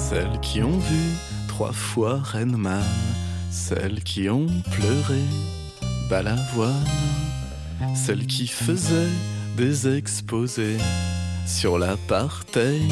Celles qui ont vu 3 fois Reine-Man, celles qui ont pleuré Balavoine, celles qui faisaient des exposés sur l'apartheid.